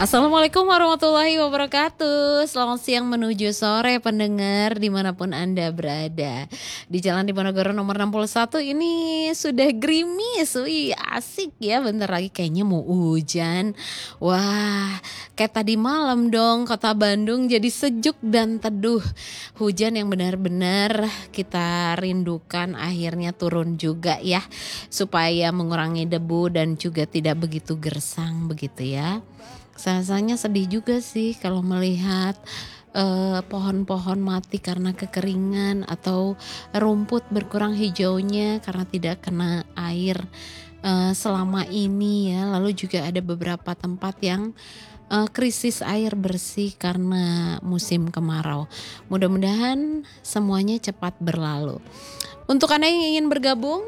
Assalamualaikum warahmatullahi wabarakatuh. Selamat siang menuju sore pendengar dimanapun Anda berada. Di Jalan Diponegoro nomor 61 ini sudah gerimis. Wih, asik ya, bentar lagi kayaknya mau hujan. Wah, kayak tadi malam dong kota Bandung jadi sejuk dan teduh. Hujan yang benar-benar kita rindukan akhirnya turun juga ya, supaya mengurangi debu dan juga tidak begitu gersang begitu ya. Rasanya sedih juga sih kalau melihat pohon-pohon mati karena kekeringan atau rumput berkurang hijaunya karena tidak kena air selama ini ya. Lalu juga ada beberapa tempat yang krisis air bersih karena musim kemarau. Mudah-mudahan semuanya cepat berlalu. Untuk Anda yang ingin bergabung,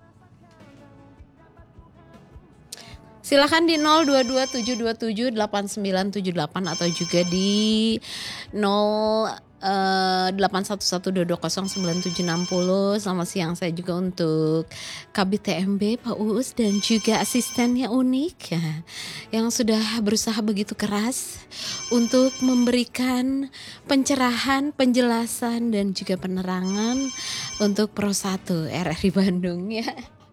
silakan di 0227278978 atau juga di 0811220970. Selamat siang saya juga untuk KBTMB Pak Uus dan juga asistennya Unik ya, yang sudah berusaha begitu keras untuk memberikan pencerahan, penjelasan dan juga penerangan untuk Pro 1 RRI Bandung ya.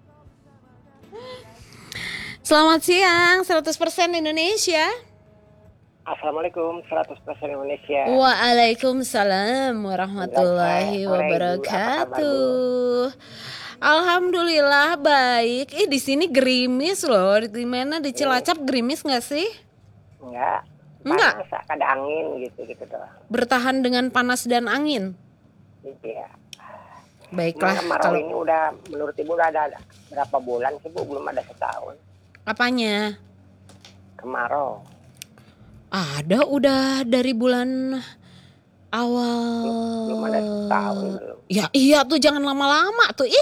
Selamat siang, 100% Indonesia. Assalamualaikum, 100% Indonesia. Waalaikumsalam warahmatullahi wabarakatuh. Alhamdulillah baik. Di sini gerimis loh. Di mana di Cilacap gerimis nggak sih? Enggak. Enggak. Panas, ada angin gitu doang. Bertahan dengan panas dan angin. Iya. Baiklah. Kemarau ini udah menurut Ibu udah ada berapa bulan sih Bu? Belum ada setahun. Apanya? Kemarau. Ada udah dari bulan awal. Belum ada setahun belum. Ya iya tuh, jangan lama-lama tuh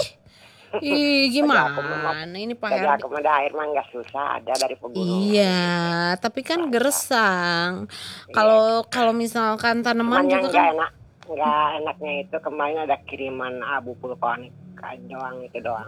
gimana ini Pak Herdi. Aku ada air mah nggak susah, ada dari pegunungan. Iya, tapi kan gersang. Kalau misalkan tanaman juga kan nggak enaknya itu kemarin ada kiriman abu vulkanik doang itu doang.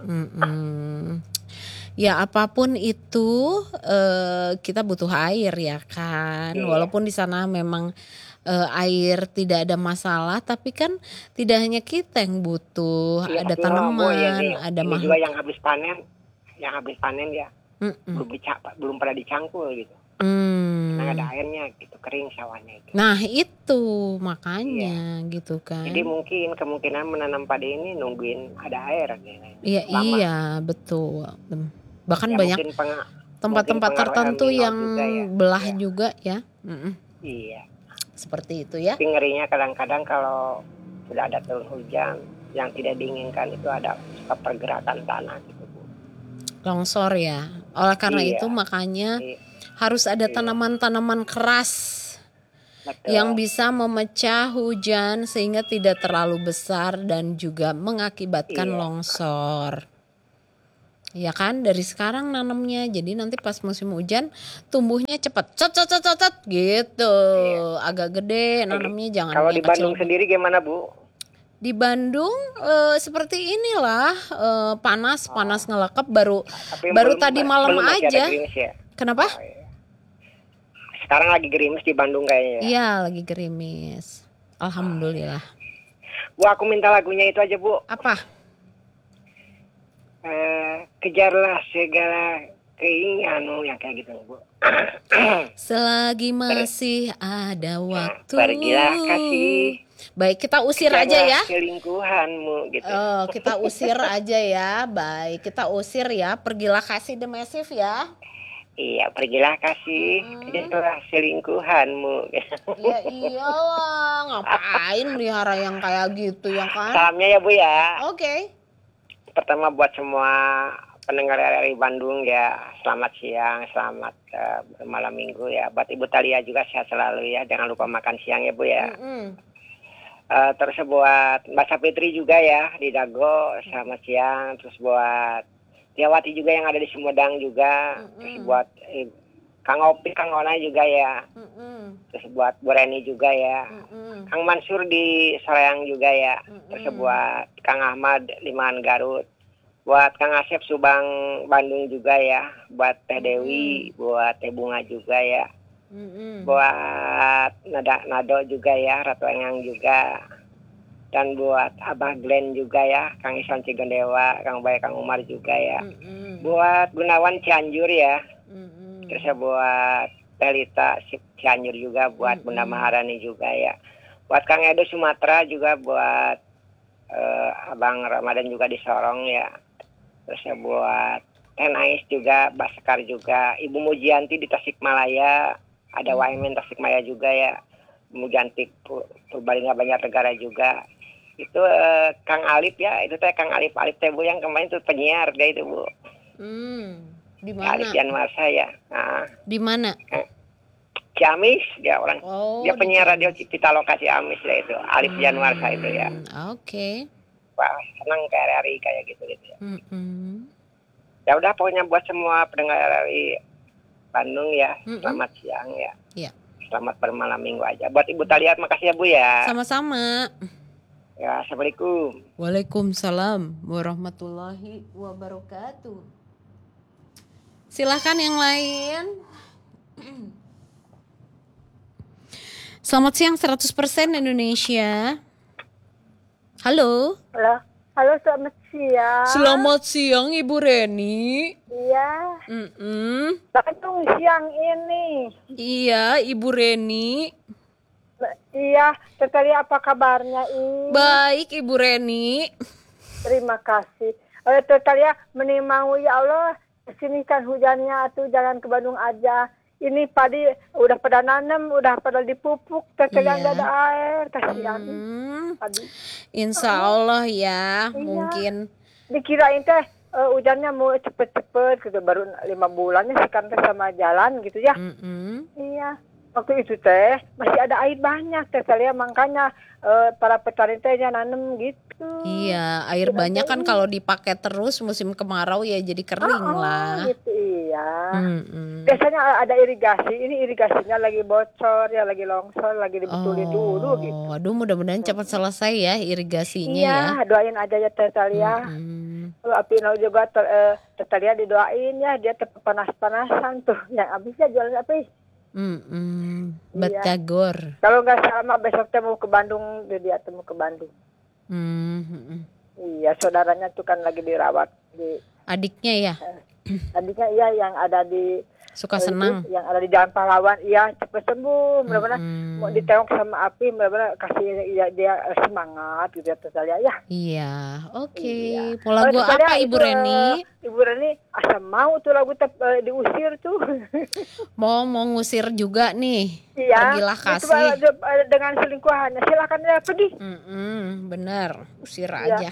Ya apapun itu kita butuh air ya kan. Iya. Walaupun di sana memang air tidak ada masalah, tapi kan tidak hanya kita yang butuh, iya, ada tanaman, ada makhluk juga yang habis panen ya. Belum pada dicangkul gitu. Karena ada airnya gitu, kering sawahnya itu. Nah itu makanya iya. Gitu kan. Jadi mungkin kemungkinan menanam padi ini nungguin ada air. Iya betul. Bahkan ya, banyak tempat-tempat tertentu yang belah juga ya. Iya. Seperti itu ya. Tapi ngerinya kadang-kadang kalau sudah ada turun hujan yang tidak diinginkan itu ada pergerakan tanah gitu Bu. Longsor ya. Oleh karena itu makanya harus ada tanaman-tanaman keras. Betul. Yang bisa memecah hujan sehingga tidak terlalu besar dan juga mengakibatkan longsor. Ya kan, dari sekarang nanamnya, jadi nanti pas musim hujan tumbuhnya cepat, cet gitu, agak gede nanamnya, jangan. Kalau di Bandung sendiri gimana Bu? Di Bandung seperti inilah, panas ngelekep baru tadi malam aja. Ya? Kenapa? Sekarang lagi gerimis di Bandung kayaknya. Iya lagi gerimis, alhamdulillah. Bu aku minta lagunya itu aja Bu. Apa? Kejarlah segala keinginanmu yang kayak gitu Bu. Selagi masih ada waktu. Pergilah kasih. Baik, kita usir aja ya. Selingkuhanmu gitu. Oh, kita usir aja ya. Baik, kita usir ya. Pergilah kasih The Massive ya. Iya, pergilah kasih. Kejarlah selingkuhanmu. Iya iyalah, ngapain melihara yang kayak gitu ya kan? Salamnya ya Bu ya. Oke. Pertama buat semua pendengar RRI Bandung ya, selamat siang, selamat malam minggu ya. Buat Ibu Talia juga sehat selalu ya, jangan lupa makan siang ya Bu ya. Terus buat Mbak Sapitri juga ya di Dago, selamat siang. Terus buat Tiawati juga yang ada di Sumedang juga. Terus buat Kang Opi, Kang Ona juga ya. Terus buat Bu Reni juga ya. Kang Mansur di Soreang juga ya. Terus buat Kang Ahmad Liman Garut. Buat Kang Asep Subang Bandung juga ya. Buat Teh Dewi, buat Teh Bunga juga ya. Buat Nado juga ya, Ratu Engang juga. Dan buat Abah Glenn juga ya, Kang Isan Cigendewa, Kang Bayi, Kang Umar juga ya. Buat Gunawan Cianjur ya. Terus ya buat Telita Cianjur juga, buat Bunda Maharani juga ya. Buat Kang Edo Sumatera juga, buat Abang Ramadan juga di Sorong ya. Terus ya buat Tenais juga, Baskar juga, Ibu Mujianti di Tasikmalaya, ada Waimen Tasikmalaya juga ya. Mujanti Purbalingga Banjarnegara juga. Itu Kang Alip ya, itu teh Kang Alip teh Bu yang kemarin tuh penyiar dia itu Bu. Di mana? Alip Yanwar saya. Nah, di mana? Ciamis dia orang. Dia di penyiar radio Ciamis. Cipta Lokasi Amis lah itu. Alip Yanwar saya itu ya. Oke. Wah, senang kayak RRI kayak gitu ya. Ya udah pokoknya buat semua pendengar RRI Bandung ya, selamat siang ya. Iya. Selamat bermalam minggu aja. Buat Ibu Talia makasih ya Bu ya. Sama-sama. Ya, Assalamualaikum. Waalaikumsalam warahmatullahi wabarakatuh. Silahkan yang lain. Selamat siang 100% Indonesia. Halo. Halo, selamat siang. Selamat siang Ibu Reni. Iya. Bandung siang ini. Iya, Ibu Reni. Iya, Tetali apa kabarnya ini? Baik Ibu Reni. Terima kasih. Tetali meni mau ya Allah, sini kan hujannya tuh jangan ke Bandung aja. Ini padi udah pada nanam, udah pada dipupuk, Tetali nggak ada air, kasihan. Padi. Insya Allah ya, mungkin. Dikirain teh hujannya mau cepet-cepet gitu, baru 5 bulannya sekarang teh sama jalan gitu ya. Iya. Waktu itu teh masih ada air banyak teh saya makanya para petani tehnya nanem gitu. Iya, air banyak kan kalau dipakai terus musim kemarau ya jadi kering lah. Gitu iya. Biasanya ada irigasi, ini irigasinya lagi bocor ya, lagi longsor, lagi dibetulin dulu gitu. Aduh, mudah-mudahan cepat selesai ya irigasinya ya. Iya, doain aja ya Teh Talia. Kalau Apino juga Teh Talia didoain ya, dia panas-panasan tuh. Yang habisnya jualan apa? Batagor. Kalau nggak salah besok temu ke Bandung, dia temu ke Bandung. Iya, saudaranya tuh kan lagi dirawat di. Adiknya ya? Adiknya iya yang ada di. Suka senang. Yang ada di Jalan Pahlawan, iya cepat sembuh. Benar-benar mau ditengok sama Api, benar-benar kasih ya, dia semangat gitu ya saya ya. Iya, oke. Mau lagu apa Ibu Reni? Ibu Reni asal mau tuh lagu diusir tuh. mau ngusir juga nih. Iya. Pergilah kasih. Dengan selingkuhannya silakan ya pergi. Benar, usir aja.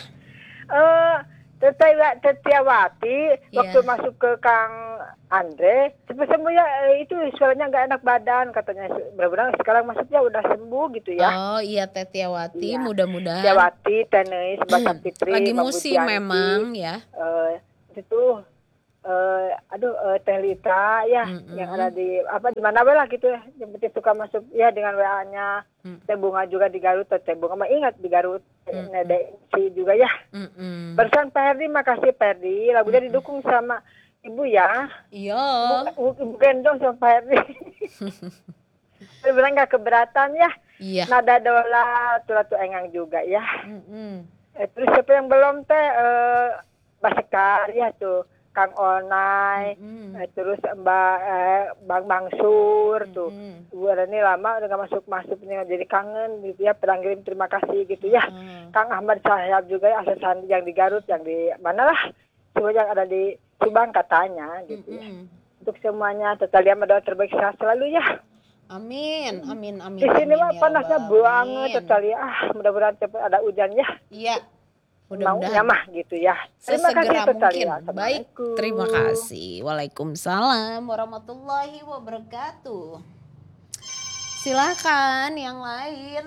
Tetiawati waktu masuk ke Kang Andre sembuh ya, itu suaranya nggak enak badan katanya, benar-benar sekarang maksudnya udah sembuh gitu ya. Oh iya Tetiawati, mudah-mudahan. Tetiawati, Tenis, Basa Fitri, lagi musim memang ya. Itu Teh Lita ya, yang ada di mana lah gitu ya, yang penting suka masuk ya dengan WA-nya. Teh Bunga juga di Garut, Teh Bunga mah ingat di Garut. Nede juga ya. Barusan Pak Herdi, makasih Pak Herdi, lagunya didukung sama Ibu ya. Iya. Ibu gendong sama Pak Herdi. Bener nggak keberatan ya. Iya. Nada Dola, Ratu Engang juga ya. Terus siapa yang belum teh Basekar ya tuh. Kang Onai, terus Bang Bangsur tuh. Bu Reni lama udah gak masuk jadi kangen gitu ya, pernah kirim terima kasih gitu ya. Kang Ahmad Syahab juga ya, Asal Sandi yang di Garut, yang di mana lah, semua yang ada di Subang katanya gitu ya. Untuk semuanya Tetalia doa terbaik sehat selalu ya. Amin. Di sini mah panasnya banget Tetalia, mudah-mudahan cepat ada hujan ya. Iya. Mudah-mudahan mah gitu ya. Terima kasih mungkin. Baik, terima kasih. Waalaikumsalam warahmatullahi wabarakatuh. Silakan yang lain.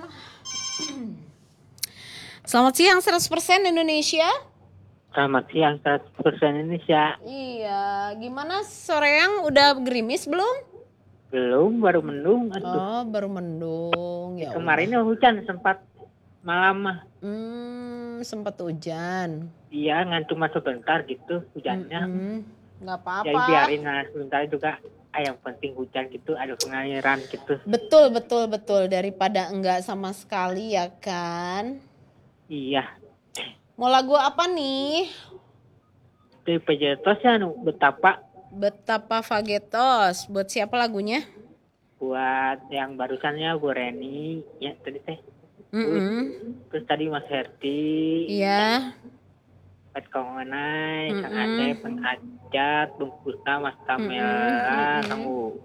Selamat siang 100% Indonesia. Selamat siang 100% Indonesia. Iya, gimana sore yang udah gerimis belum? Belum, baru mendung. Oh, baru mendung. Ya kemarin hujan sempat malam mah. Sempat hujan. Iya, ngan cuma sebentar gitu hujannya. Nggak apa-apa. Ya biarin lah sebentar juga. yang penting hujan gitu ada pengairan gitu. Betul daripada enggak sama sekali ya kan. Iya. Mau lagu apa nih? Dari Pejetos ya Betapa Fagetos. Buat siapa lagunya? buat yang barusannya Bu Reni ya tadi teh. Terus tadi Mas Herdi. Iya. Pat Kongonai, Kang Ade, Penajat, Bung Kusna, Mas Kamela, kamu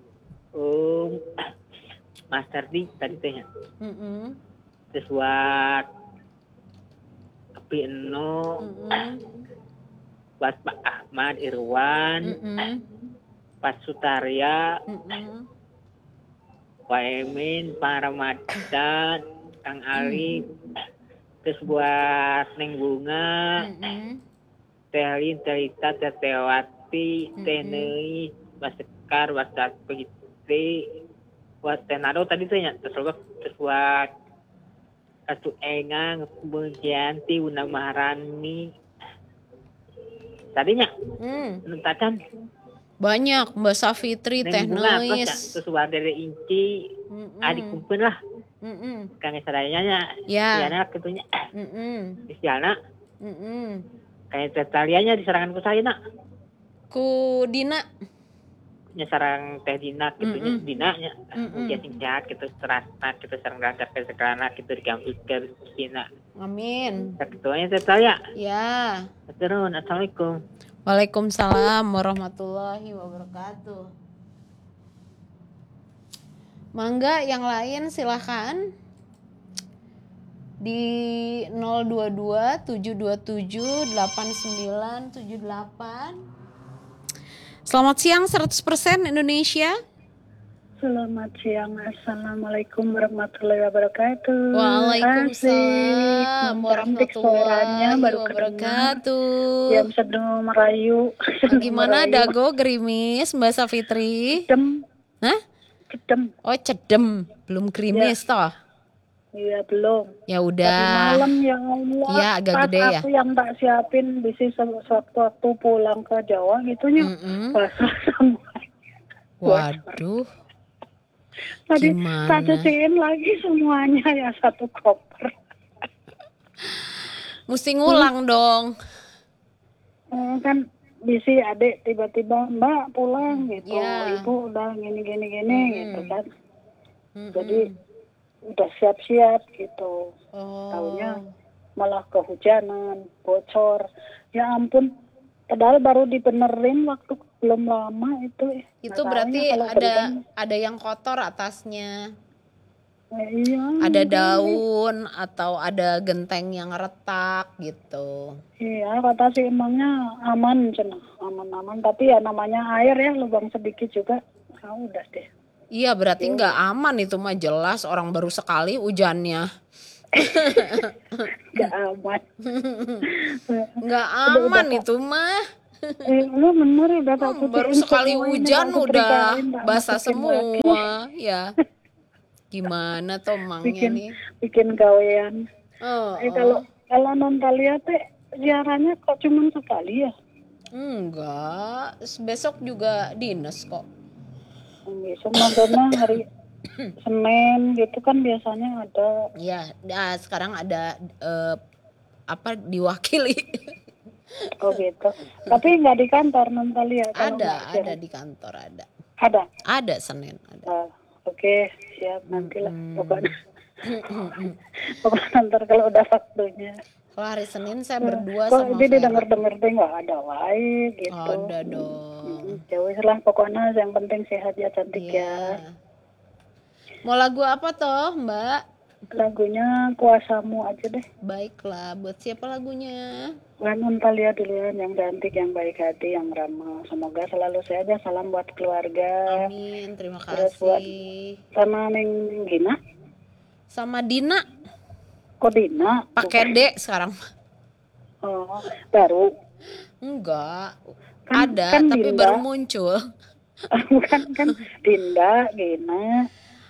Mas Herdi tadi teh ya. Terus buat Api Eno, buat Pak Ahmad Irwan, Pak Sutarya, Pak Emin, Pak Ramadan, Kang Ali, terus buat Neng Bunga, Teh Lin, Teh Lita, Teh Tewati, Teh Nei, Mas Sekar, Mas Pegiti, buat Teh Nado tadi tuh ya, terus buat Katu Engang, Bung Cianti, Bunda Maharani, tadinya nentakan banyak Mbak Safitri, Teh Nois, terus buat Dede Inci, adik kumpul lah, Kang Sadayanya, Diana ketunya, Diana, kayak Teh Talianya diserangan ku saya nak, ku Dina, sarang Teh Dina ketunya, Dinanya, dia sehat gitu, terasnak gitu, sarang dasar ke sekarang gitu di kampus ke Dina. Amin. Ketuanya Teh Talia. Ya. Turun, assalamualaikum. Waalaikumsalam warahmatullahi wabarakatuh. Mangga yang lain silakan di 022 727 8978. Selamat siang 100% Indonesia. Selamat siang, assalamualaikum warahmatullahi wabarakatuh. Waalaikumsalam warahmatullahi wabarakatuh. Yang sedang merayu. Gimana dago gerimis Mbak Safitri? Cedem. Hah? Cedem. Oh cedem, belum gerimis toh? Iya belum. Ya udah. Tadi malam ya Allah. Iya agak pas gede ya. aku yang tak siapin bisa sewaktu pulang ke Jawa gitunya. Basah semua. Waduh. Tadi gimana? Tak cuciin lagi semuanya ya satu koper. Mesti ngulang dong. Kan bisi adik tiba-tiba Mbak pulang gitu. Ibu udah gini gitu kan. Jadi udah siap-siap gitu. Taunya malah kehujanan, bocor. Ya ampun. Padahal baru dibenerin waktu belum lama itu. Itu berarti ada yang kotor atasnya. Iya. Ada daun atau ada genteng yang retak gitu. Iya, kata si emangnya aman cenah, aman-aman. Tapi ya namanya air ya, lubang sedikit juga. Udah deh. Iya, berarti nggak aman itu mah jelas orang baru sekali hujannya. Nggak aman. Nggak aman itu mah. Lu bener udah tak baru sekali hujan udah basah semua ya. Gimana toh mangnya nih? Bikin gawean. Kalau Nontalia teh ziarahnya kok cuma sekali ya? Enggak, besok juga dinas kok. Besok nontonnya hari Senin gitu kan biasanya ada. Iya, sekarang ada diwakili. Oh gitu. Tapi nggak di kantor Nontalia? Ada di kantor ada. Ada Senin ada. Oke, siap nantilah pokoknya. Pokoknya ntar kalau udah waktunya. Kalau hari Senin saya berdua sama Vera. Jadi denger deh nggak ada wae gitu. Ada dong. Jauh lah pokoknya yang penting sehat ya cantik ya. Mau lagu apa toh Mbak? Lagunya Kuasamu aja deh. Baiklah, buat siapa lagunya? Nontalia duluan yang cantik, yang baik hati, yang ramah. Semoga selalu sehat ya. Salam buat keluarga. Amin, terima kasih. Terus buat sama Neng Gina. Sama Dina. Kok Dina? Pakai D sekarang. Oh, baru? Enggak. Ada, kan tapi Dinda. Baru muncul. Bukan kan Dinda, Gina.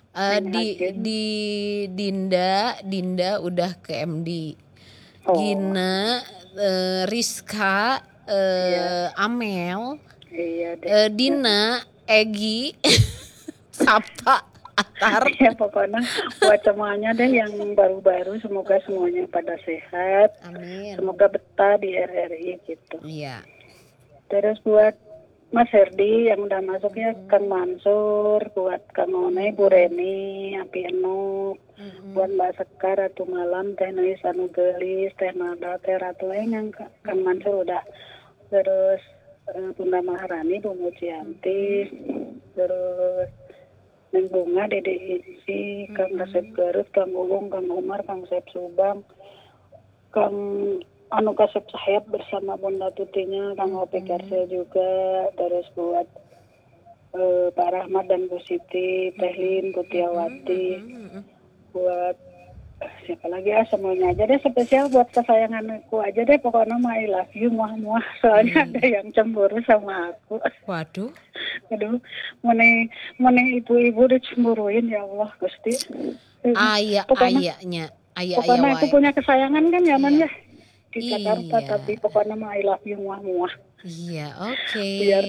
Dinda udah ke MD. Gina, Rizka, Amel, Dina, Egi, Sabta, Atar. Ya pokoknya buat semuanya deh yang baru-baru semoga semuanya pada sehat. Amin. Semoga betah di RRI gitu. Iya. Terus buat Mas Herdi yang udah masuk ya, Kang Mansur, buat Kang One, Bu Reni, Api Enuk, buat Mbak Sekar, Ratu Malam, Teh Nuis Anu Gelis, Teh Nada, Teh Ratu yang Kang Mansur udah. Terus Bunda Maharani, Bu Mujianti, terus Neng Bunga, Dede Isi, Kang Kasep Garut, Kang Ulung, Kang Umar, Kang Sep Subang, Kang Anu Kasep Sahab bersama Bunda Tutinya, Kang Opi Karsel juga, terus buat Pak Rahmat dan Bu Siti, Tehlin, Kutiawati, buat siapa lagi ya, semuanya aja deh, spesial buat kesayanganku aja deh, pokoknya mah I love you, muah-muah, soalnya ada yang cemburu sama aku. Waduh. Aduh, mana ibu-ibu dicemburuin ya Allah, Gusti. Ayahnya. Pokoknya aku punya kesayangan kan ya, Man ya. Di Jakarta, Iya. tapi pokoknya mah I love you, muah-muah. Iya, oke.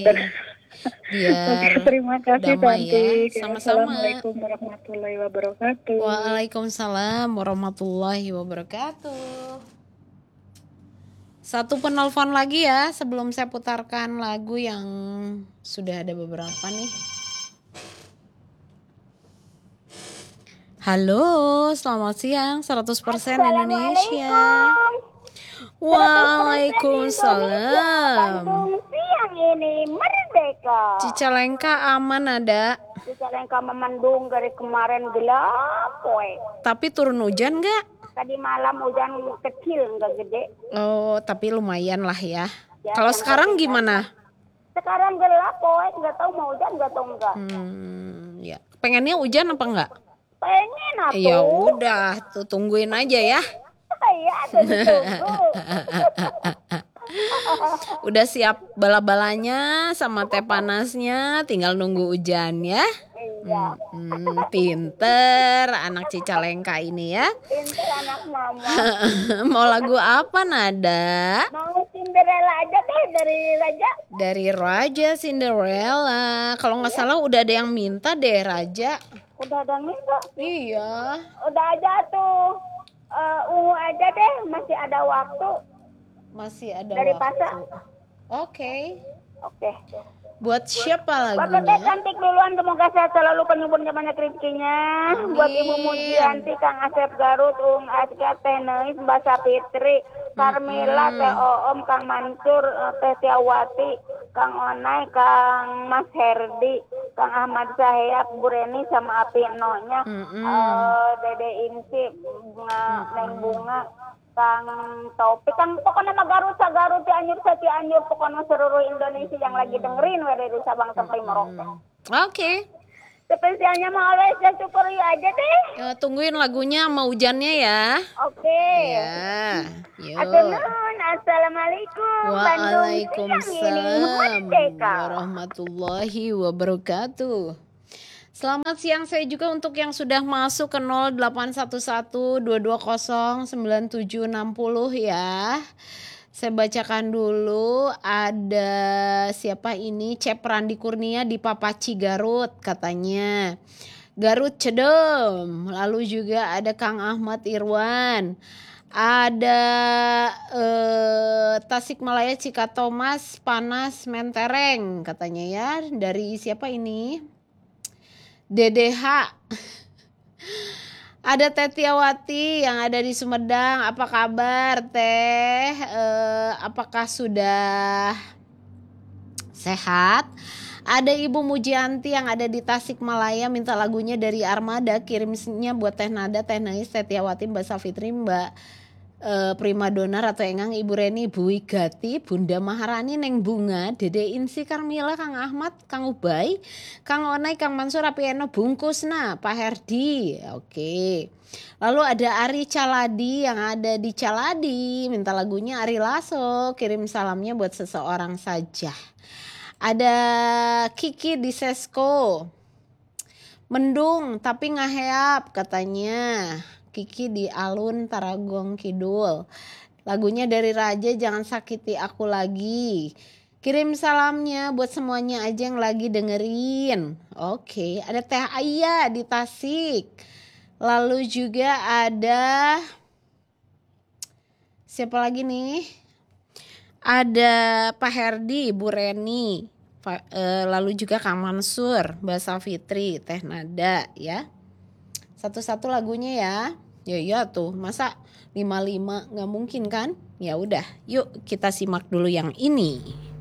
Biar terima kasih damai Tanti. ya. Sama-sama. Assalamualaikum warahmatullahi wabarakatuh. Waalaikumsalam warahmatullahi wabarakatuh. Satu penelpon lagi ya sebelum saya putarkan lagu yang sudah ada beberapa nih. Halo, selamat siang 100% Indonesia. Waalaikumsalam. Siang ini merdeka. Cicalengka aman ada. Cicalengka memendung dari kemarin gelap, poe. Tapi turun hujan nggak? Tadi malam hujan kecil, nggak gede. Oh, tapi lumayan lah ya. Ya, Kalau sekarang gimana? Sekarang gelap, poe. Nggak tahu mau hujan, nggak tahu enggak. Ya. Pengennya hujan apa enggak? Pengen apa? Ya udah, tuh tungguin aja ya. Iya, tunggu. Udah siap bala-balanya sama teh panasnya, tinggal nunggu hujan ya. Iya. Pinter anak Cicalengka ini ya. Pintar anak mama. Mau lagu apa Nada? Mau Cinderella aja deh dari Raja. Dari Raja Cinderella. Kalau nggak salah udah ada yang minta deh Raja. Udah ada minta? Iya. Udah aja tuh. Ungu aja deh, masih ada waktu. Masih ada Dari waktu. pasar. Oke. Buat siapa Bapak Teh lagunya? cantik duluan, semoga sehat selalu, penyumbunnya banyak rezekinya. Buat Ibu Mujianti, Kang Asep Garut, Aska, Teh Neis, Mbak Sapitri, Carmila, Teh Oom, Kang Mansur, Teh Tiawati, Kang Onai, Kang Mas Herdi, Kang Ahmad Sahayap, Bu Reni sama Api Nonya, Dede Insi, Neng Bunga, Kang Taufik, Kang pokoknya mah Garut Cianjur Cianjur, pokoknya seluruh Indonesia yang lagi dengerin dari Sabang sampai Merauke. Oke. Spesialnya mah oleh saya syukuri aja deh. Ya, tungguin lagunya sama hujannya ya. Oke. Ya. Yuk. Assalamualaikum. Waalaikumsalam warahmatullahi wabarakatuh. Selamat siang saya juga untuk yang sudah masuk ke 0811-220-9760 ya. Saya bacakan dulu, ada siapa ini, Cep Randi Kurnia di Papaci Garut katanya. Garut Cedem, lalu juga ada Kang Ahmad Irwan. Ada Tasikmalaya Cikatomas Panas Mentereng katanya ya. Dari siapa ini? DDH. Ada Teh Tiawati yang ada di Sumedang. Apa kabar Teh? Apakah sudah sehat? Ada Ibu Mujianti yang ada di Tasikmalaya, minta lagunya dari Armada, kirimnya buat Teh Nada, Teh Nais, Teh Tiawati, Mbak Safitri, Mbak Primadona, Ratu Engang, Ibu Reni, Bu Wigati, Bunda Maharani, Neng Bunga, Dede Insi, Carmila, Kang Ahmad, Kang Ubay, Kang Onai, Kang Mansur, Apieno, Bungkusna, Pak Herdi. Oke. Lalu ada Ari Caladi yang ada di Caladi, minta lagunya Ari Lasso, kirim salamnya buat seseorang saja. Ada Kiki di Sesko, mendung tapi ngaheap katanya. Kiki di Alun Taragong Kidul. Lagunya dari Raja, Jangan Sakiti Aku Lagi. Kirim salamnya buat semuanya aja yang lagi dengerin. Oke, ada Teh Aya di Tasik. Lalu juga ada siapa lagi nih? Ada Pak Herdi, Bu Reni. Lalu juga Kang Mansur, Mbak Safitri, Teh Nada ya. Satu-satu lagunya ya. Ya tuh, masa 55 nggak mungkin kan? Ya udah, yuk kita simak dulu yang ini.